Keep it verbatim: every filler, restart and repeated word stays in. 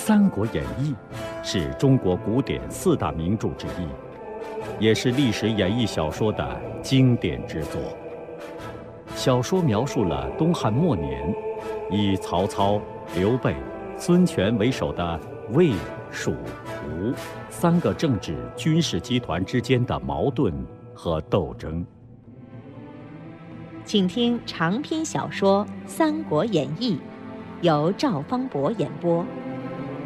三国演义》是中国古典四大名著之一，也是历史演义小说的经典之作。小说描述了东汉末年，以曹操、刘备、孙权为首的魏、蜀、吴三个政治军事集团之间的矛盾和斗争。 请听长篇小说《三国演义》，由赵方博演播。